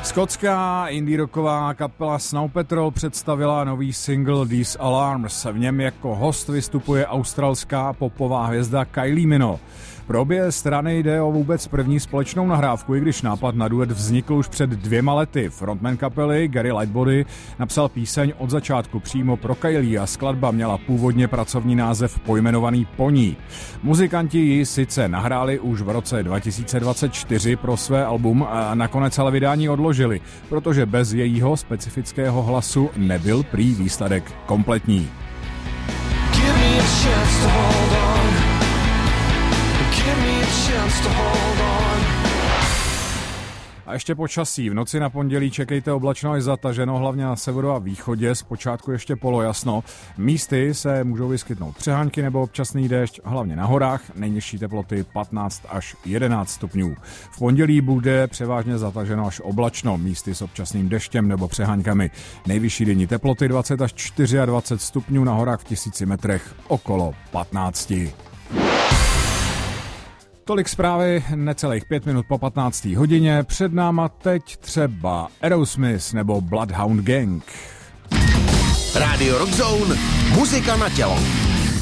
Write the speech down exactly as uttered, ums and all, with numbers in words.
Skotská indie rocková kapela Snow Patrol představila nový single These Alarms. V něm jako host vystupuje australská popová hvězda Kylie Minogue. Pro obě strany jde o vůbec první společnou nahrávku, i když nápad na duet vznikl už před dvěma lety. Frontman kapely Gary Lightbody napsal píseň od začátku přímo pro Kylie a skladba měla původně pracovní název pojmenovaný Po ní. Muzikanti ji sice nahráli už v roce dva tisíce dvacet čtyři pro své album a nakonec ale vydání odložili, protože bez jejího specifického hlasu nebyl prý výsledek kompletní. A ještě počasí. V noci na pondělí čekejte oblačno až zataženo, hlavně na severu a východě, zpočátku ještě polojasno. Místy se můžou vyskytnout přehánky nebo občasný déšť, hlavně na horách, nejnižší teploty patnáct až jedenáct stupňů. V pondělí bude převážně zataženo až oblačno, místy s občasným deštěm nebo přehánkami. Nejvyšší denní teploty dvacet až dvacet čtyři stupňů, na horách v tisíci metrech okolo patnáct. Tolik zprávy, necelých pět minut po patnácté hodině. Před náma teď třeba Aerosmith nebo Bloodhound Gang. Radio Rock Zone, muzika na tělo.